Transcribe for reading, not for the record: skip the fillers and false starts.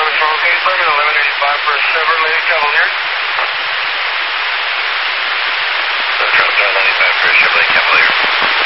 Charles Kingsburg at 1185 for a Chevrolet Cavalier. Charles 1185 for a Chevrolet Cavalier.